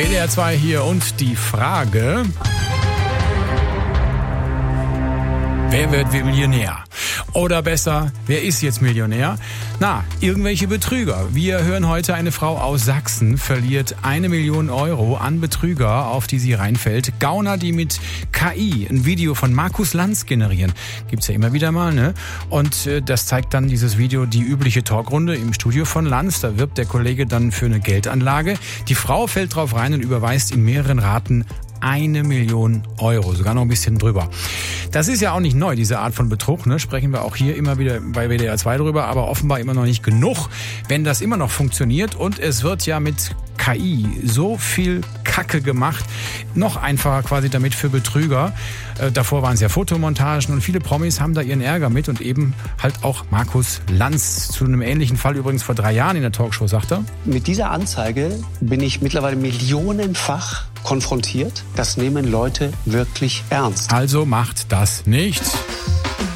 WDR 2 hier und die Frage: Wer wird Millionär? Oder besser, wer ist jetzt Millionär? Na, irgendwelche Betrüger. Wir hören heute, eine Frau aus Sachsen verliert 1 Million Euro an Betrüger, auf die sie reinfällt. Gauner, die mit KI ein Video von Markus Lanz generieren. Gibt's ja immer wieder mal, ne? Und das zeigt dann dieses Video die übliche Talkrunde im Studio von Lanz. Da wirbt der Kollege dann für eine Geldanlage. Die Frau fällt drauf rein und überweist in mehreren Raten 1 Million Euro, sogar noch ein bisschen drüber. Das ist ja auch nicht neu, diese Art von Betrug, ne? Sprechen wir auch hier immer wieder bei WDR 2 drüber, aber offenbar immer noch nicht genug, wenn das immer noch funktioniert. Und es wird ja mit KI so viel Kacke gemacht, noch einfacher quasi damit für Betrüger. Davor waren es ja Fotomontagen und viele Promis haben da ihren Ärger mit und eben halt auch Markus Lanz. Zu einem ähnlichen Fall übrigens vor 3 Jahren in der Talkshow, sagt er: Mit dieser Anzeige bin ich mittlerweile millionenfach konfrontiert. Das nehmen Leute wirklich ernst. Also macht das nicht.